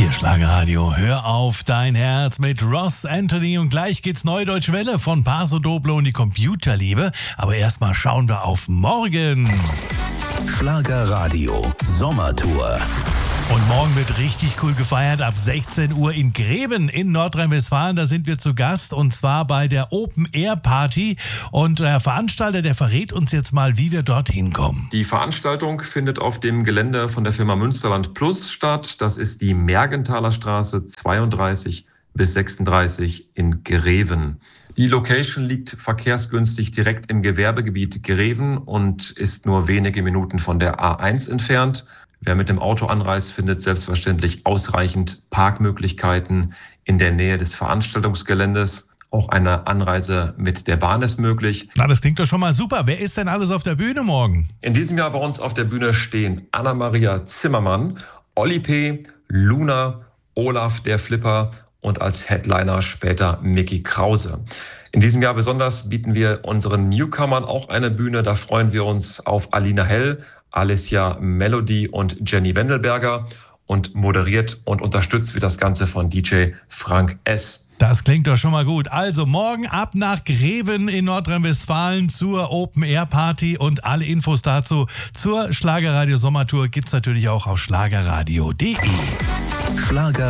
Hier Schlagerradio, hör auf dein Herz mit Ross Anthony und gleich geht's Neue Deutsche Welle von Paso Doble und die Computerliebe. Aber erstmal schauen wir auf morgen. Schlagerradio Sommertour. Und morgen wird richtig cool gefeiert ab 16 Uhr in Greven in Nordrhein-Westfalen. Da sind wir zu Gast und zwar bei der Open Air Party. Und der Veranstalter, der verrät uns jetzt mal, wie wir dorthin kommen. Die Veranstaltung findet auf dem Gelände von der Firma Münsterland Plus statt. Das ist die Mergenthaler Straße 32 bis 36 in Greven. Die Location liegt verkehrsgünstig direkt im Gewerbegebiet Greven und ist nur wenige Minuten von der A1 entfernt. Wer mit dem Auto anreist, findet selbstverständlich ausreichend Parkmöglichkeiten in der Nähe des Veranstaltungsgeländes. Auch eine Anreise mit der Bahn ist möglich. Na, das klingt doch schon mal super. Wer ist denn alles auf der Bühne morgen? In diesem Jahr bei uns auf der Bühne stehen Anna-Maria Zimmermann, Olli P., Luna, Olaf der Flipper und als Headliner später Mickey Krause. In diesem Jahr besonders bieten wir unseren Newcomern auch eine Bühne. Da freuen wir uns auf Alina Hell, Alicia Melody und Jenny Wendelberger und moderiert und unterstützt wird das Ganze von DJ Frank S. Das klingt doch schon mal gut. Also morgen ab nach Greven in Nordrhein-Westfalen zur Open Air Party und alle Infos dazu zur Schlagerradio Sommertour gibt's natürlich auch auf schlagerradio.de. Schlager